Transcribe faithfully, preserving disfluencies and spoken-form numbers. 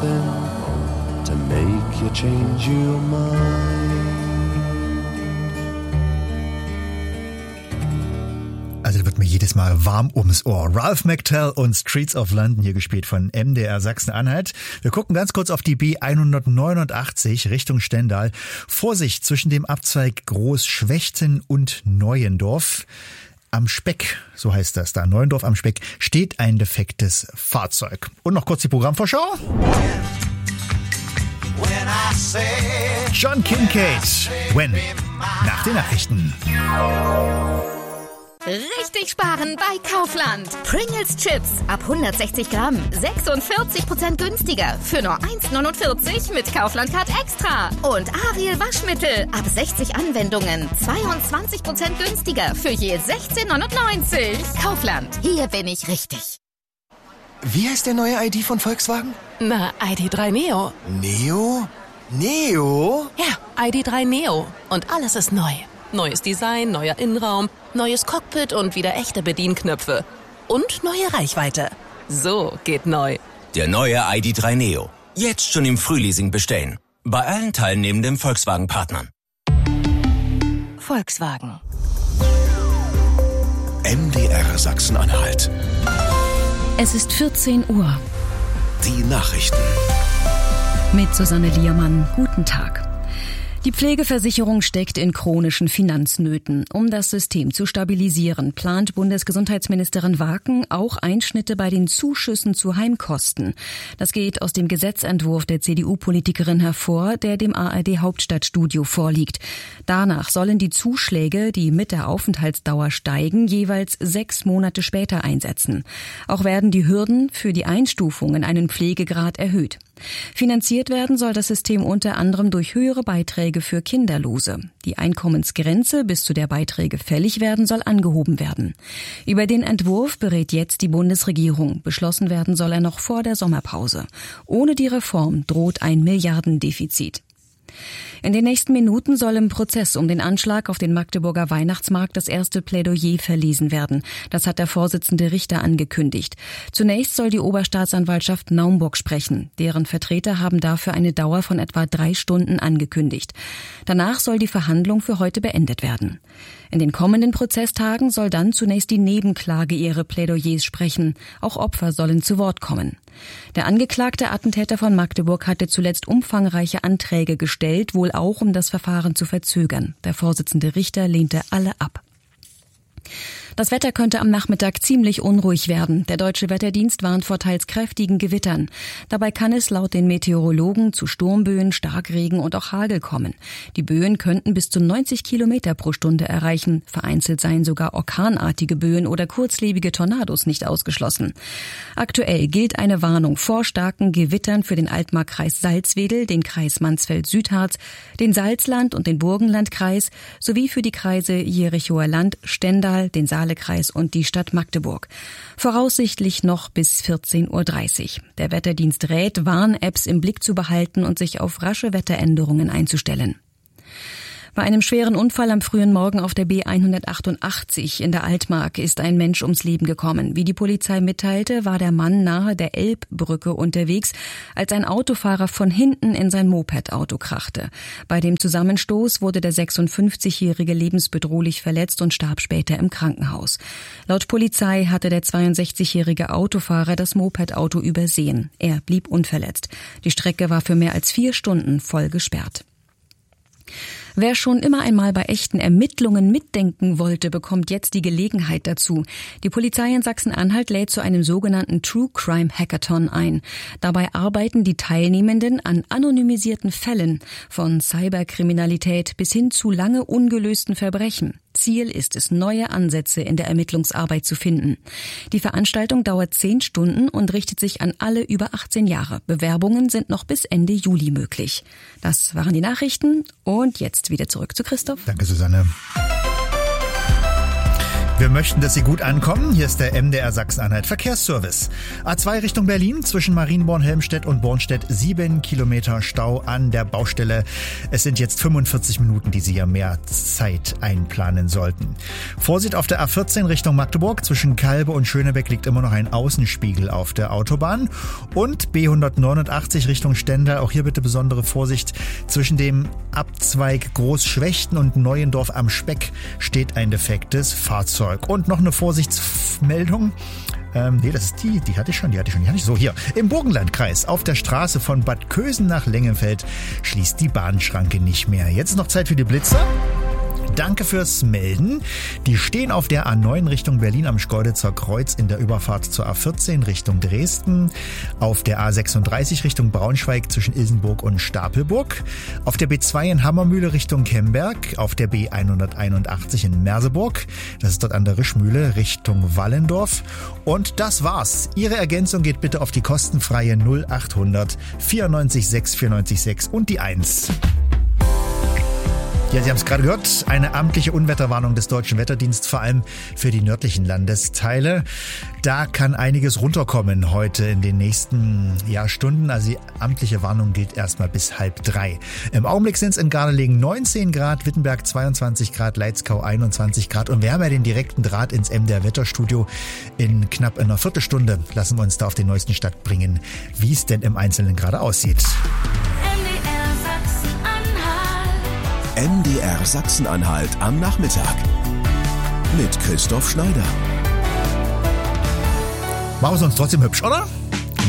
something to make you change your mind. Also da wird mir jedes Mal warm ums Ohr. Ralph McTell und Streets of London, hier gespielt von M D R Sachsen-Anhalt. Wir gucken ganz kurz auf die B hundertneunundachtzig Richtung Stendal. Vorsicht zwischen dem Abzweig Großschwechten und Neuendorf. Am Speck, so heißt das da, Neuendorf am Speck, steht ein defektes Fahrzeug. Und noch kurz die Programmvorschau. John Kincaid, When, nach den Nachrichten. Richtig sparen bei Kaufland. Pringles Chips ab hundertsechzig Gramm, sechsundvierzig Prozent günstiger für nur eins neunundvierzig mit Kaufland Card Extra. Und Ariel Waschmittel ab sechzig Anwendungen, zweiundzwanzig Prozent günstiger für je sechzehn neunundneunzig. Kaufland, hier bin ich richtig. Wie heißt der neue I D von Volkswagen? Na, I D drei Neo. Neo? Neo? Ja, I D drei Neo. Und alles ist neu. Neues Design, neuer Innenraum, neues Cockpit und wieder echte Bedienknöpfe. Und neue Reichweite. So geht neu. Der neue I D drei Neo. Jetzt schon im Frühleasing bestellen. Bei allen teilnehmenden Volkswagen-Partnern. Volkswagen. M D R Sachsen-Anhalt. Es ist vierzehn Uhr. Die Nachrichten. Mit Susanne Liermann. Guten Tag. Die Pflegeversicherung steckt in chronischen Finanznöten. Um das System zu stabilisieren, plant Bundesgesundheitsministerin Waken auch Einschnitte bei den Zuschüssen zu Heimkosten. Das geht aus dem Gesetzentwurf der C D U-Politikerin hervor, der dem A R D-Hauptstadtstudio vorliegt. Danach sollen die Zuschläge, die mit der Aufenthaltsdauer steigen, jeweils sechs Monate später einsetzen. Auch werden die Hürden für die Einstufung in einen Pflegegrad erhöht. Finanziert werden soll das System unter anderem durch höhere Beiträge für Kinderlose. Die Einkommensgrenze, bis zu der Beiträge fällig werden, soll angehoben werden. Über den Entwurf berät jetzt die Bundesregierung. Beschlossen werden soll er noch vor der Sommerpause. Ohne die Reform droht ein Milliardendefizit. In den nächsten Minuten soll im Prozess um den Anschlag auf den Magdeburger Weihnachtsmarkt das erste Plädoyer verlesen werden. Das hat der Vorsitzende Richter angekündigt. Zunächst soll die Oberstaatsanwaltschaft Naumburg sprechen. Deren Vertreter haben dafür eine Dauer von etwa drei Stunden angekündigt. Danach soll die Verhandlung für heute beendet werden. In den kommenden Prozesstagen soll dann zunächst die Nebenklage ihre Plädoyers sprechen. Auch Opfer sollen zu Wort kommen. Der angeklagte Attentäter von Magdeburg hatte zuletzt umfangreiche Anträge gestellt, wohl auch um das Verfahren zu verzögern. Der Vorsitzende Richter lehnte alle ab. Das Wetter könnte am Nachmittag ziemlich unruhig werden. Der Deutsche Wetterdienst warnt vor teils kräftigen Gewittern. Dabei kann es laut den Meteorologen zu Sturmböen, Starkregen und auch Hagel kommen. Die Böen könnten bis zu neunzig Kilometer pro Stunde erreichen. Vereinzelt seien sogar orkanartige Böen oder kurzlebige Tornados nicht ausgeschlossen. Aktuell gilt eine Warnung vor starken Gewittern für den Altmarkkreis Salzwedel, den Kreis Mansfeld-Südharz, den Salzland- und den Burgenlandkreis sowie für die Kreise Jerichower Land, Stendal, den Saale-Kreis und die Stadt Magdeburg. Voraussichtlich noch bis vierzehn Uhr dreißig. Der Wetterdienst rät, Warn-Apps im Blick zu behalten und sich auf rasche Wetteränderungen einzustellen. Bei einem schweren Unfall am frühen Morgen auf der B hundertachtundachtzig in der Altmark ist ein Mensch ums Leben gekommen. Wie die Polizei mitteilte, war der Mann nahe der Elbbrücke unterwegs, als ein Autofahrer von hinten in sein Moped-Auto krachte. Bei dem Zusammenstoß wurde der sechsundfünfzigjährige lebensbedrohlich verletzt und starb später im Krankenhaus. Laut Polizei hatte der zweiundsechzigjährige Autofahrer das Moped-Auto übersehen. Er blieb unverletzt. Die Strecke war für mehr als vier Stunden voll gesperrt. Wer schon immer einmal bei echten Ermittlungen mitdenken wollte, bekommt jetzt die Gelegenheit dazu. Die Polizei in Sachsen-Anhalt lädt zu einem sogenannten True Crime Hackathon ein. Dabei arbeiten die Teilnehmenden an anonymisierten Fällen, von Cyberkriminalität bis hin zu lange ungelösten Verbrechen. Ziel ist es, neue Ansätze in der Ermittlungsarbeit zu finden. Die Veranstaltung dauert zehn Stunden und richtet sich an alle über achtzehn Jahre. Bewerbungen sind noch bis Ende Juli möglich. Das waren die Nachrichten und jetzt wieder zurück zu Christoph. Danke, Susanne. Wir möchten, dass Sie gut ankommen. Hier ist der M D R Sachsen-Anhalt Verkehrsservice. A zwei Richtung Berlin zwischen Marienborn-Helmstedt und Bornstedt. Sieben Kilometer Stau an der Baustelle. Es sind jetzt fünfundvierzig Minuten, die Sie hier mehr Zeit einplanen sollten. Vorsicht auf der A vierzehn Richtung Magdeburg. Zwischen Kalbe und Schönebeck liegt immer noch ein Außenspiegel auf der Autobahn. Und B hundertneunundachtzig Richtung Stendal. Auch hier bitte besondere Vorsicht. Zwischen dem Abzweig Großschwechten und Neuendorf am Speck steht ein defektes Fahrzeug. Und noch eine Vorsichtsmeldung. Ähm, nee, das ist die, die hatte ich schon, die hatte ich schon, die hatte ich so. Hier, im Burgenlandkreis, auf der Straße von Bad Kösen nach Lengenfeld, schließt die Bahnschranke nicht mehr. Jetzt ist noch Zeit für die Blitzer. Danke fürs Melden. Die stehen auf der A neun Richtung Berlin am Schkeuditzer Kreuz in der Überfahrt zur A vierzehn Richtung Dresden, auf der A sechsunddreißig Richtung Braunschweig zwischen Ilsenburg und Stapelburg, auf der B zwei in Hammermühle Richtung Kemberg, auf der B hunderteinundachtzig in Merseburg, das ist dort an der Rischmühle Richtung Wallendorf. Und das war's. Ihre Ergänzung geht bitte auf die kostenfreie null achthundert vierundneunzig sechs vierundneunzig sechs und die eins. Ja, Sie haben es gerade gehört, eine amtliche Unwetterwarnung des Deutschen Wetterdienstes, vor allem für die nördlichen Landesteile. Da kann einiges runterkommen heute in den nächsten ja, Stunden. Also die amtliche Warnung gilt erstmal bis halb drei. Im Augenblick sind es in Gardelegen neunzehn Grad, Wittenberg zweiundzwanzig Grad, Leitzkau einundzwanzig Grad. Und wir haben ja den direkten Draht ins M D R Wetterstudio. In knapp einer Viertelstunde lassen wir uns da auf den neuesten Stand bringen, wie es denn im Einzelnen gerade aussieht. M D R Sachsen-Anhalt am Nachmittag mit Christoph Schneider. Machen wir es uns trotzdem hübsch, oder?